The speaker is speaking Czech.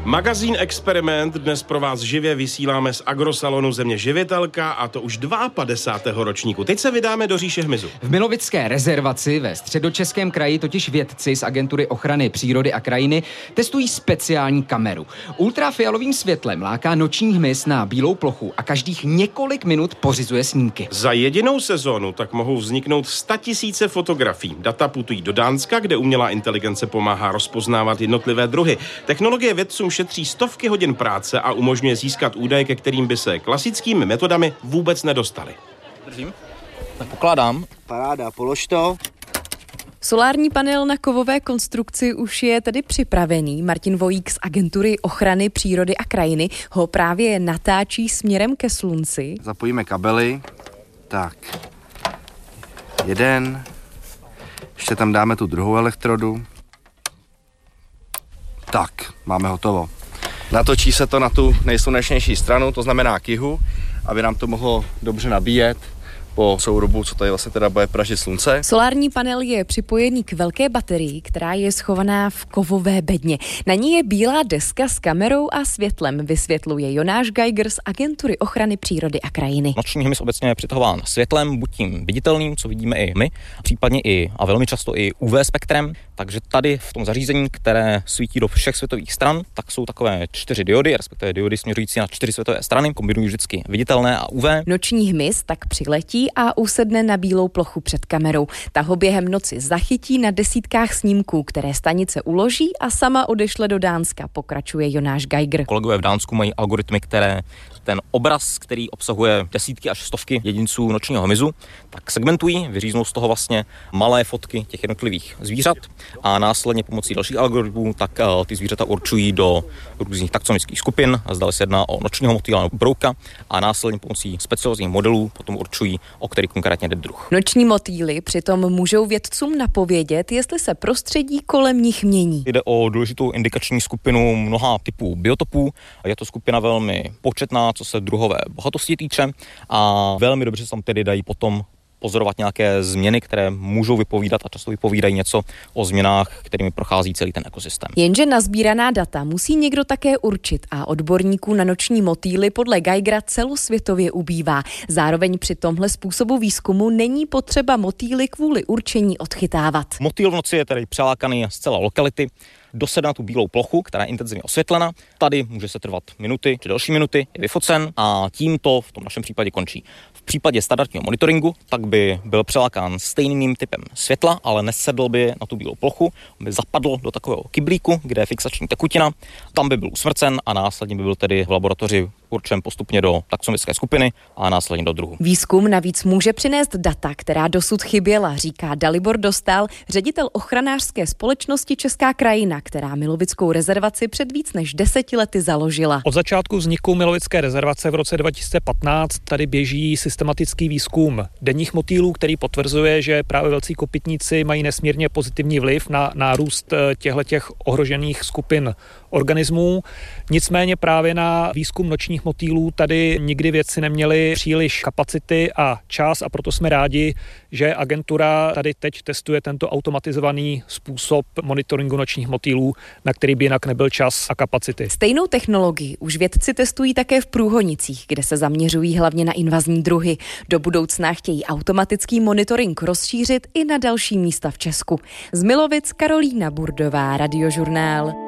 Magazín Experiment dnes pro vás živě vysíláme z agrosalonu Země živitelka, a to už 52. ročníku. Teď se vydáme do říše hmyzu. V Milovické rezervaci ve Středočeském kraji totiž vědci z Agentury ochrany přírody a krajiny testují speciální kameru. Ultrafialovým světlem láká noční hmyz na bílou plochu a každých několik minut pořizuje snímky. Za jedinou sezónu tak mohou vzniknout 100 000 fotografií. Data putují do Dánska, kde umělá inteligence pomáhá rozpoznávat jednotlivé druhy. Technologie vědcům šetří stovky hodin práce a umožňuje získat údaje, ke kterým by se klasickými metodami vůbec nedostali. Držím. Tak pokládám. Paráda, polož to. Solární panel na kovové konstrukci už je tedy připravený. Martin Vojík z Agentury ochrany přírody a krajiny ho právě natáčí směrem ke slunci. Zapojíme kabely. Tak. Jeden. Ještě tam dáme tu druhou elektrodu. Tak, máme hotovo. Natočí se to na tu nejslunečnější stranu, to znamená k jihu, aby nám to mohlo dobře nabíjet po soudobu, co tady vlastně teda bude pražit slunce. Solární panel je připojený k velké baterii, která je schovaná v kovové bedně. Na ní je bílá deska s kamerou a světlem, vysvětluje Jonáš Geiger z Agentury ochrany přírody a krajiny. Noční hmyz obecně je přitahován světlem, buď tím viditelným, co vidíme i my, případně i a velmi často i UV spektrem. Takže tady v tom zařízení, které svítí do všech světových stran, tak jsou takové 4 diody, respektive diody směřující na 4 světové strany, kombinují vždycky viditelné a UV. Noční hmyz tak přiletí a usedne na bílou plochu před kamerou. Ta ho během noci zachytí na desítkách snímků, které stanice uloží a sama odešle do Dánska, pokračuje Jonáš Geiger. Kolegové v Dánsku mají algoritmy, které ten obraz, který obsahuje desítky až stovky jedinců nočního hmyzu, tak segmentují, vyříznou z toho vlastně malé fotky těch jednotlivých zvířat a následně pomocí dalších algoritmů tak ty zvířata určují do různých taxonomických skupin, zdali se jedná o nočního motýla nebo brouka, a následně pomocí speciálních modelů potom určují, o který konkrétně jde druh. Noční motýly přitom můžou vědcům napovědět, jestli se prostředí kolem nich mění. Jde o důležitou indikační skupinu mnoha typů biotopů. Je to skupina velmi početná, co se druhové bohatosti týče, a velmi dobře se tam tedy dají potom pozorovat nějaké změny, které můžou vypovídat a často vypovídají něco o změnách, kterými prochází celý ten ekosystém. Jenže nazbíraná data musí někdo také určit a odborníků na noční motýly podle Geigera celosvětově ubývá. Zároveň při tomhle způsobu výzkumu není potřeba motýly kvůli určení odchytávat. Motýl v noci je tedy přelákaný z celé lokality, dosedne na tu bílou plochu, která je intenzivně osvětlena. Tady může se trvat minuty či další minuty, je vyfocen a tím to v tom našem případě končí. V případě standardního monitoringu tak by byl přelákán stejným typem světla, ale nesedl by na tu bílou plochu, by zapadl do takového kyblíku, kde je fixační tekutina, tam by byl usmrcen a následně by byl tedy v laboratoři určen postupně do taxonomické skupiny a následně do druhu. Výzkum navíc může přinést data, která dosud chyběla, říká Dalibor Dostál, ředitel ochranářské společnosti Česká krajina, která Milovickou rezervaci před víc než 10 lety založila. Od začátku vzniku Milovické rezervace v roce 2015 tady běží systematický výzkum denních motýlů, který potvrzuje, že právě velcí kopytníci mají nesmírně pozitivní vliv na nárůst těchto ohrožených skupin organismů. Nicméně právě na výzkum nočních motýlů tady nikdy vědci neměli příliš kapacity a čas, a proto jsme rádi, že agentura tady teď testuje tento automatizovaný způsob monitoringu nočních motýlů, na který by jinak nebyl čas a kapacity. Stejnou technologii už vědci testují také v Průhonicích, kde se zaměřují hlavně na invazní druhy. Do budoucna chtějí automatický monitoring rozšířit i na další místa v Česku. Z Milovic Karolína Burdová, Radiožurnál.